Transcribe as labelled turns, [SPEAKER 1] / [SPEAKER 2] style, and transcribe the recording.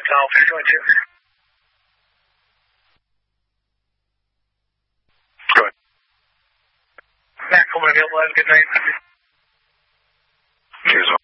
[SPEAKER 1] I'll figure it too.
[SPEAKER 2] Good.
[SPEAKER 1] Matt, come available. Have a good night.
[SPEAKER 2] Cheers.